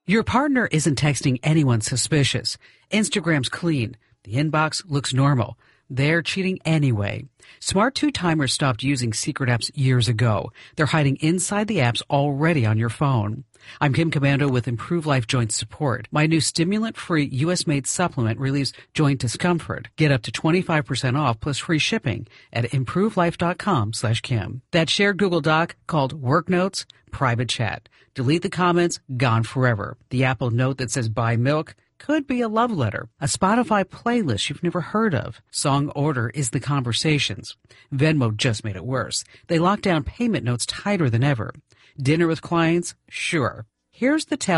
Your partner isn't texting anyone suspicious. Instagram's clean. The inbox looks normal. They're cheating anyway. Smart 2 Timers stopped using secret apps years ago. They're hiding inside the apps already on your phone. I'm Kim Commando with Improve Life Joint Support. My new stimulant-free U.S.-made supplement relieves joint discomfort. Get up to 25% off plus free shipping at improvelife.com/Kim. That shared Google Doc called Work Notes, private chat. Delete the comments, gone forever. The Apple Note that says buy milk could be a love letter. A Spotify playlist you've never heard of. Song order is the conversations. Venmo just made it worse. They lock down payment notes tighter than ever. Dinner with clients? Sure. Here's the tell.